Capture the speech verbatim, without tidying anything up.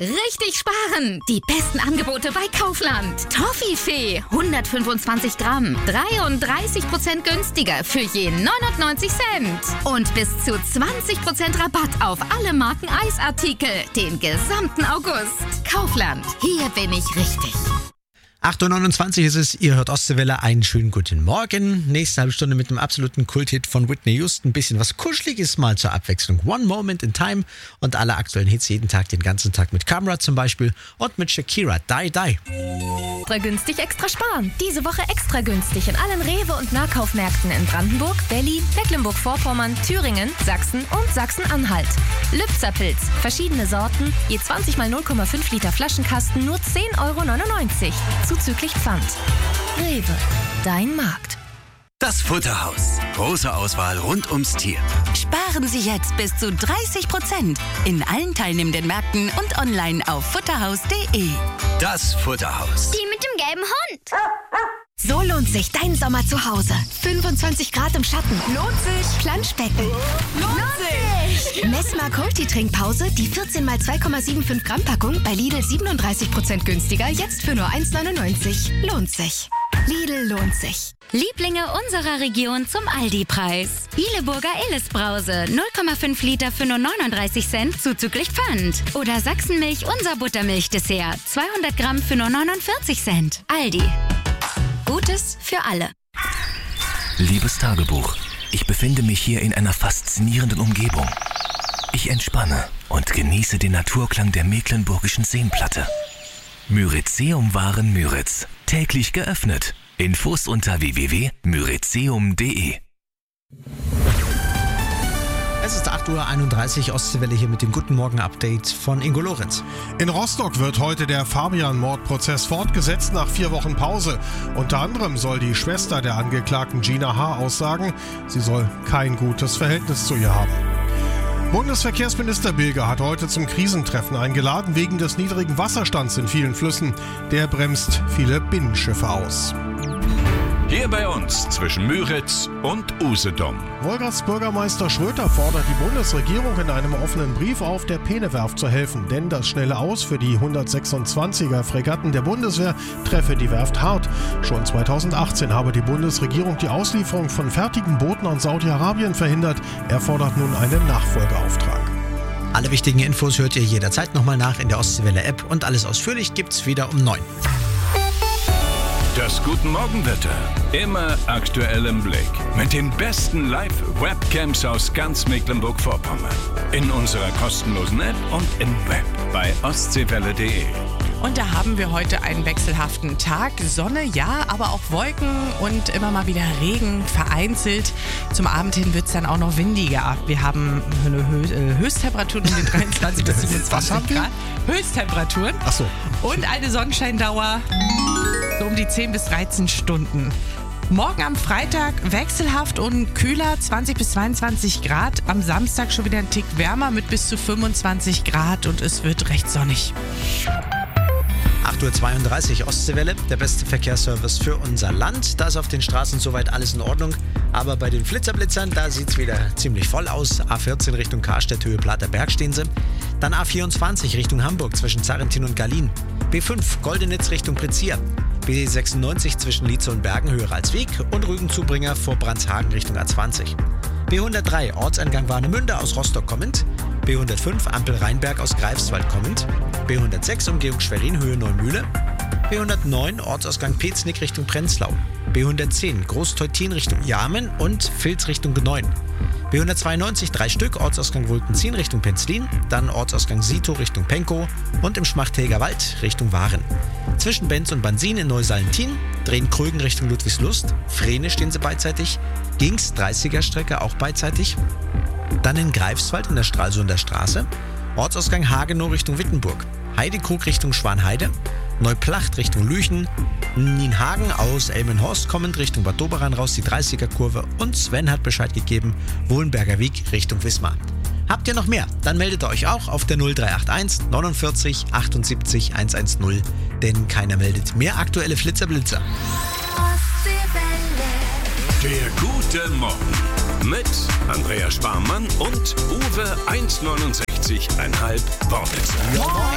Richtig sparen! Die besten Angebote bei Kaufland. Toffifee, hundertfünfundzwanzig Gramm, dreiunddreißig Prozent günstiger für je neunundneunzig Cent. Und bis zu zwanzig Prozent Rabatt auf alle Marken Eisartikel den gesamten August. Kaufland, hier bin ich richtig. acht Uhr neunundzwanzig ist es, ihr hört Ostseewelle, einen schönen guten Morgen. Nächste halbe Stunde mit dem absoluten Kulthit von Whitney Houston. Ein bisschen was Kuscheliges mal zur Abwechslung. One Moment in Time und alle aktuellen Hits jeden Tag, den ganzen Tag mit Camera zum Beispiel und mit Shakira, Die Die. Extra günstig, extra sparen. Diese Woche extra günstig in allen Rewe- und Nahkaufmärkten in Brandenburg, Berlin, Mecklenburg-Vorpommern, Thüringen, Sachsen und Sachsen-Anhalt. Lübzer-Pilz, verschiedene Sorten, je zwanzig mal null Komma fünf Liter Flaschenkasten, nur zehn Euro neunundneunzig. Zuzüglich Pfand. Rewe, dein Markt. Das Futterhaus. Große Auswahl rund ums Tier. Sparen Sie jetzt bis zu dreißig Prozent in allen teilnehmenden Märkten und online auf futterhaus punkt de. Das Futterhaus. Die mit dem gelben Hund. So lohnt sich dein Sommer zu Hause. fünfundzwanzig Grad im Schatten. Lohnt sich. Planschbecken. Lohnt sich. Messmer Cold-Tea-Trinkpause, die vierzehn mal zwei Komma fünfundsiebzig Gramm Packung bei Lidl siebenunddreißig Prozent günstiger, jetzt für nur eins neunundneunzig. Lohnt sich. Lidl lohnt sich. Lieblinge unserer Region zum Aldi-Preis. Hileburger Illes-Brause, null Komma fünf Liter für nur neununddreißig Cent, zuzüglich Pfand. Oder Sachsenmilch, unser Buttermilch-Dessert, zweihundert Gramm für nur neunundvierzig Cent. Aldi. Gutes für alle. Liebes Tagebuch, ich befinde mich hier in einer faszinierenden Umgebung. Ich entspanne und genieße den Naturklang der mecklenburgischen Seenplatte. Myrizeum Waren täglich geöffnet. Infos unter w w w punkt myrizeum punkt de. Es ist acht Uhr einunddreißig, Ostseewelle hier mit dem Guten Morgen-Update von Ingo Lorenz. In Rostock wird heute der Fabian-Mordprozess fortgesetzt nach vier Wochen Pause. Unter anderem soll die Schwester der Angeklagten Gina H. aussagen, sie soll kein gutes Verhältnis zu ihr haben. Bundesverkehrsminister Bilger hat heute zum Krisentreffen eingeladen wegen des niedrigen Wasserstands in vielen Flüssen. Der bremst viele Binnenschiffe aus. Hier bei uns zwischen Müritz und Usedom. Wolgarts Bürgermeister Schröter fordert die Bundesregierung in einem offenen Brief auf, der Peene-Werft zu helfen. Denn das schnelle Aus für die hundertsechsundzwanziger Fregatten der Bundeswehr treffe die Werft hart. Schon zweitausendachtzehn habe die Bundesregierung die Auslieferung von fertigen Booten an Saudi-Arabien verhindert. Er fordert nun einen Nachfolgeauftrag. Alle wichtigen Infos hört ihr jederzeit nochmal nach in der Ostseewelle-App und alles ausführlich gibt's wieder um neun. Das Guten Morgenwetter. Immer aktuell im Blick. Mit den besten Live-Webcams aus ganz Mecklenburg-Vorpommern. In unserer kostenlosen App und im Web bei ostseewelle punkt de. Und da haben wir heute einen wechselhaften Tag. Sonne, ja, aber auch Wolken und immer mal wieder Regen, vereinzelt. Zum Abend hin wird es dann auch noch windiger. Wir haben eine Hö- Höchsttemperaturen um die dreiundzwanzig bis siebenundzwanzig Grad. Höchsttemperaturen. Ach so. Und eine Sonnenscheindauer so um die zehn bis dreizehn Stunden. Morgen am Freitag wechselhaft und kühler, zwanzig bis zweiundzwanzig Grad. Am Samstag schon wieder ein Tick wärmer mit bis zu fünfundzwanzig Grad und es wird recht sonnig. acht Uhr zweiunddreißig, Ostseewelle, der beste Verkehrsservice für unser Land. Da ist auf den Straßen soweit alles in Ordnung. Aber bei den Flitzerblitzern, da sieht es wieder ziemlich voll aus. A vierzehn Richtung Karstedt, Höhe Platerberg stehen sie. Dann A vierundzwanzig Richtung Hamburg zwischen Zarrentin und Gallien. B fünf Goldenitz Richtung Prizier. B sechsundneunzig zwischen Lietze und Bergen, Höhe Ralsweg. Und Rügenzubringer vor Brandshagen Richtung A zwanzig. B hundertdrei Ortseingang Warnemünde aus Rostock kommend. B hundertfünf Ampel Rheinberg aus Greifswald kommend. B hundertsechs Umgehung Schwerin, Höhe Neumühle. B hundertneun Ortsausgang Peznick Richtung Prenzlau. B hundertzehn Großteutin Richtung Jarmen und Vilz Richtung Geneuen. B hundertzweiundneunzig drei Stück Ortsausgang Wultenzin Richtung Penzlin, dann Ortsausgang Sito Richtung Penkow und im Schmachthäger Wald Richtung Waren. Zwischen Benz und Bansin in Neusallentin, drehen Krögen Richtung Ludwigslust, Vrene stehen sie beidseitig, Gings dreißiger Strecke auch beidseitig. Dann in Greifswald in der Stralsunder Straße, Ortsausgang Hagenow Richtung Wittenburg, Heidekrug Richtung Schwanheide, Neuplacht Richtung Lüchen, Nienhagen aus Elmenhorst kommend Richtung Bad Doberan raus die dreißiger Kurve und Sven hat Bescheid gegeben, Wohlenberger Weg Richtung Wismar. Habt ihr noch mehr? Dann meldet ihr euch auch auf der null drei acht eins neunundvierzig achtundsiebzig hundertzehn, denn keiner meldet mehr aktuelle Flitzerblitzer. Der gute Morgen mit Andrea Sparmann und Uwe eins neunundsechzig Komma fünf Wortwitzer.